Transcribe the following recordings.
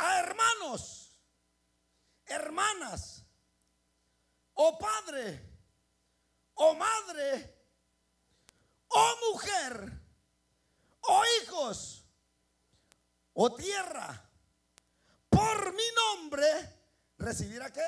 a hermanos, hermanas, o padre, o madre, o mujer, o hijos, o tierra, por mi nombre, ¿recibirá qué?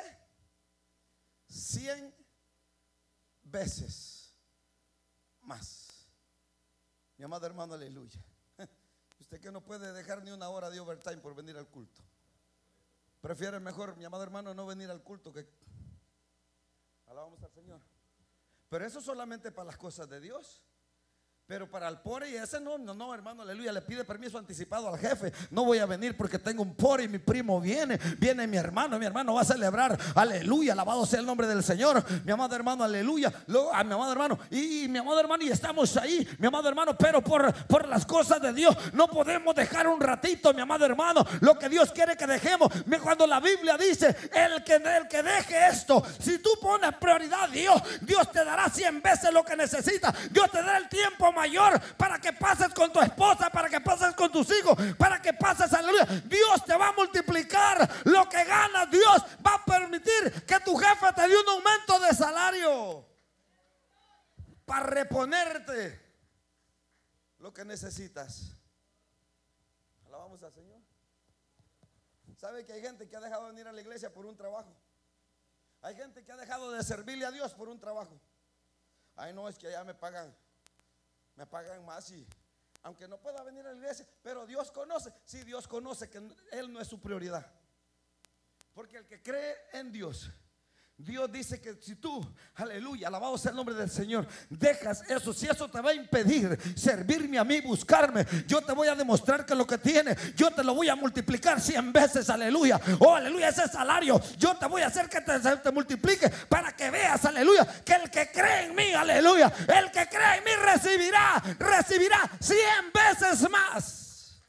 100 veces más. Mi amado hermano, aleluya. Usted que no puede dejar ni una hora de overtime por venir al culto, prefiere mejor, mi amado hermano, no venir al culto, que alabamos al Señor. Pero eso solamente para las cosas de Dios. Pero para el pobre y ese no, hermano, aleluya, le pide permiso anticipado al jefe. No voy a venir porque tengo un pobre y mi primo viene mi hermano va a celebrar, aleluya, alabado sea el nombre del Señor. Mi amado hermano, aleluya. Luego, mi amado hermano, y mi amado hermano, y estamos ahí, mi amado hermano, pero por las cosas de Dios no podemos dejar un ratito, mi amado hermano, lo que Dios quiere que dejemos. Cuando la Biblia dice, el que deje esto, si tú pones prioridad a Dios, Dios te dará 100 veces lo que necesitas. Dios te dará el tiempo mayor para que pases con tu esposa, para que pases con tus hijos, para que pases, aleluya. Dios te va a multiplicar lo que ganas. Dios va a permitir que tu jefe te dé un aumento de salario para reponerte lo que necesitas. Alabamos al Señor. ¿Sabe que hay gente que ha dejado de venir a la iglesia por un trabajo? Hay gente que ha dejado de servirle a Dios por un trabajo. Ay, no, es que allá me pagan más, y aunque no pueda venir a la iglesia, pero Dios conoce. Sí, Dios conoce que Él no es su prioridad, porque el que cree en Dios, Dios dice que si tú, aleluya, alabado sea el nombre del Señor, dejas eso, si eso te va a impedir servirme a mí, buscarme, yo te voy a demostrar que lo que tienes, yo te lo voy a multiplicar 100 veces, aleluya. Oh, aleluya, ese salario, yo te voy a hacer que te multiplique para que veas, aleluya, que el que cree en mí, aleluya, el que cree en mí recibirá 100 veces más.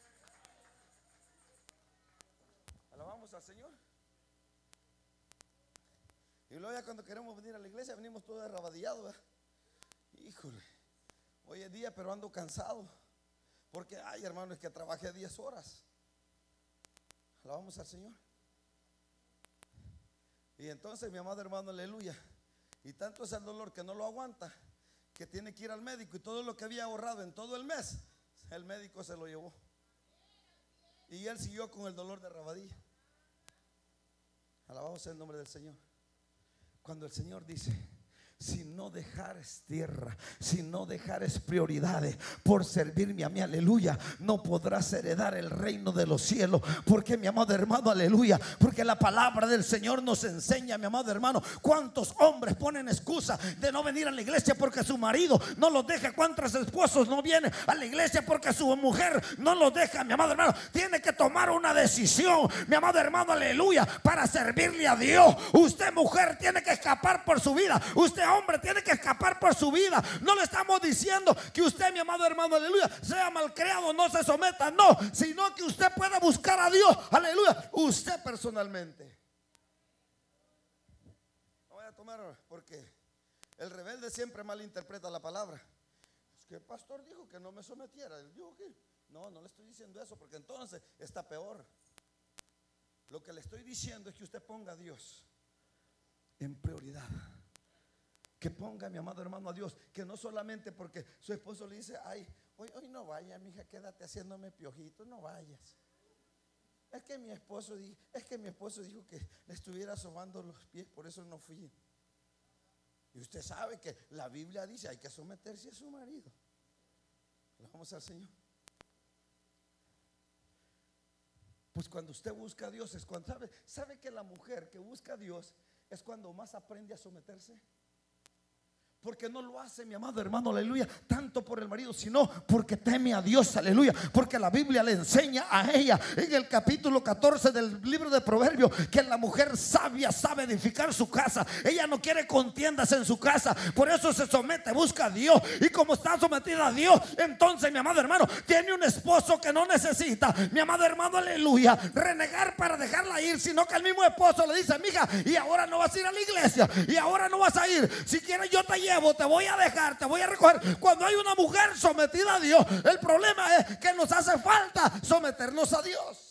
Alabamos al Señor. Y luego ya cuando queremos venir a la iglesia venimos todos arrabadillados, ¿verdad? Híjole, hoy es día pero ando cansado, porque ay, hermano, es que trabajé 10 horas. Alabamos al Señor. Y entonces, mi amado hermano, aleluya, y tanto es el dolor que no lo aguanta, que tiene que ir al médico, y todo lo que había ahorrado en todo el mes, el médico se lo llevó, y él siguió con el dolor de rabadilla. Alabado sea el nombre del Señor. Cuando el Señor dice, si no dejares tierra, si no dejares prioridades por servirme a mí, aleluya, no podrás heredar el reino de los cielos. Porque, mi amado hermano, aleluya, porque la palabra del Señor nos enseña, mi amado hermano, cuántos hombres ponen excusa de no venir a la iglesia porque su marido no los deja, cuántos esposos no vienen a la iglesia porque su mujer no los deja. Mi amado hermano, tiene que tomar una decisión, mi amado hermano, aleluya, para servirle a Dios. Usted, mujer, tiene que escapar por su vida. Usted, hombre, tiene que escapar por su vida. No le estamos diciendo que usted, mi amado hermano, aleluya, sea malcriado, no se someta, no, sino que usted pueda buscar a Dios, aleluya, usted personalmente. No voy a tomar, porque el rebelde siempre malinterpreta la palabra. Es que el pastor dijo que no me sometiera. Él dijo que no le estoy diciendo eso, porque entonces está peor. Lo que le estoy diciendo es que usted ponga a Dios en prioridad. Que ponga, mi amado hermano, a Dios, que no solamente porque su esposo le dice, ay, hoy no vayas, mija, quédate haciéndome piojito, no vayas. Es que mi esposo dijo que le estuviera sobando los pies, por eso no fui. Y usted sabe que la Biblia dice, hay que someterse a su marido. Vamos al Señor. Pues cuando usted busca a Dios es cuando sabe que la mujer que busca a Dios es cuando más aprende a someterse. Porque no lo hace, mi amado hermano, aleluya, tanto por el marido, sino porque teme a Dios, aleluya. Porque la Biblia le enseña a ella en el capítulo 14 del libro de Proverbios que la mujer sabia sabe edificar su casa. Ella no quiere contiendas en su casa, por eso se somete, busca a Dios. Y como está sometida a Dios, entonces, mi amado hermano, tiene un esposo que no necesita, mi amado hermano, aleluya, renegar para dejarla ir, sino que el mismo esposo le dice, mija, y ahora no vas a ir a la iglesia, y ahora no vas a ir, si quieres yo te llevo, te voy a dejar, te voy a recoger. Cuando hay una mujer sometida a Dios, el problema es que nos hace falta someternos a Dios.